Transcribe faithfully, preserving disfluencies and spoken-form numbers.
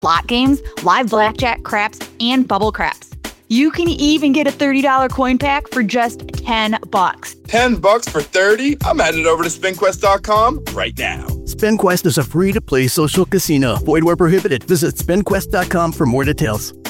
slot games, live blackjack, craps, and bubble craps. You can even get a thirty dollars coin pack for just ten bucks. ten bucks for thirty? I'm headed over to spin quest dot com right now. SpinQuest is a free-to-play social casino. Void where prohibited. Visit spin quest dot com for more details.